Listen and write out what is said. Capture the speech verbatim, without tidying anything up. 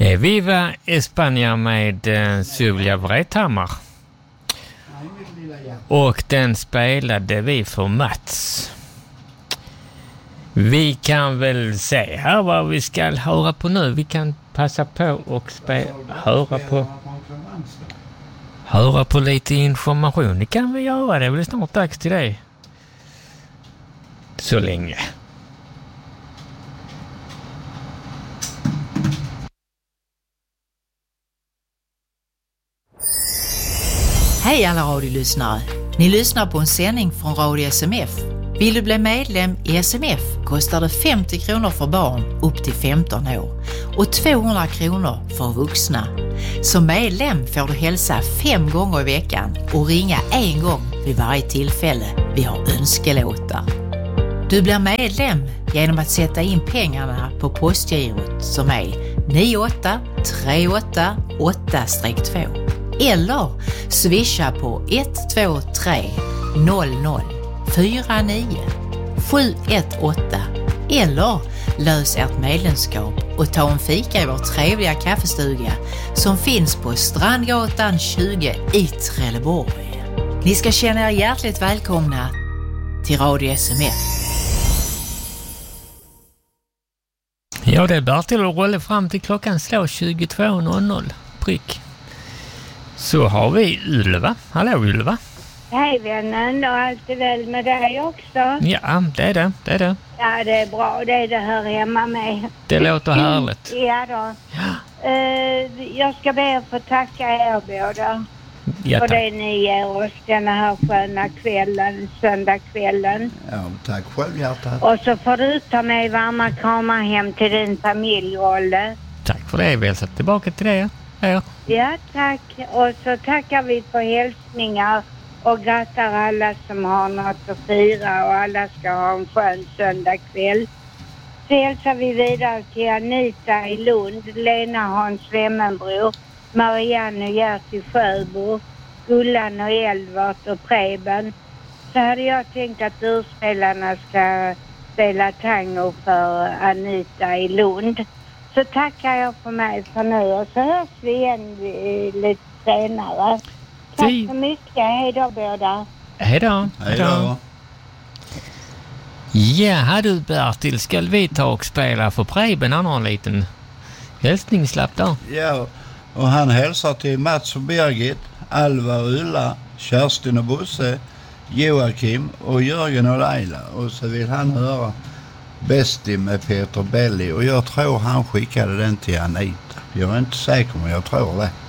med Viva España med eh, Sylvia Vrethammar. Och den spelade vi för Mats. Vi kan väl se här vad vi ska höra på nu. Vi kan passa på och spe- höra på höra på lite information. Det kan vi göra, det är väl snart dags till det. Så länge. Hej alla radiolyssnare. Ni lyssnar på en sändning från Radio S M F. Vill du bli medlem i S M F kostar det femtio kronor för barn upp till femton år och tvåhundra kronor för vuxna. Som medlem får du hälsa fem gånger i veckan och ringa en gång vid varje tillfälle vi har önskelåtar. Du blir medlem genom att sätta in pengarna på postgirot som är nio åtta tre åtta åtta två eller swisha på ett två tre noll noll fyra nio sju ett åtta eller lös ert medlemskap och ta en fika i vår trevliga kaffestuga som finns på Strandgatan tjugo i Trelleborg. Ni ska känna er hjärtligt välkomna till Radio S M F. Ja, det är bara till att rulla fram till klockan slår tjugotvå noll noll prick. Så har vi Ylva. Hallå Ylva. Hej vännen, och allt är väl med dig också? Ja, det är det, det är det. Ja, det är bra, det är det hör hemma med. Det låter härligt. Ja då. Ja. Uh, jag ska be att få tacka er båda. Ja, för det ni ger oss denna här sköna kvällen, söndagskvällen. Ja, tack själv hjärtat. Och så får du ta med varma kramar hem till din familj, Olle. Tack för det, vi hälsar tillbaka till det. Ja. Ja, tack. Och så tackar vi för hälsningar och grattar alla som har något att fira och alla ska ha en skön söndagkväll. Så hälsar vi vidare till Anita i Lund, Lena Hans Vemmenbror, Marianne och Gerti Sjöbo, Gullan och Elvart och Preben. Så hade jag tänkt att urspelarna ska spela tango för Anita i Lund. Så tackar jag för mig för nu och så hörs vi igen lite senare. Tack så mycket. Hej då båda. Hej då. Hej då. Ja du Bertil, ska vi ta och spela för Preben? Han har en liten hälsningslapp där. Ja, och han hälsar till Mats och Birgit, Alva och Ulla, Kerstin och Bosse, Joakim och Jörgen och Laila. Och så vill han höra Bästi med Peter Belli och jag tror han skickade den till Anita. Jag är inte säker men jag tror det.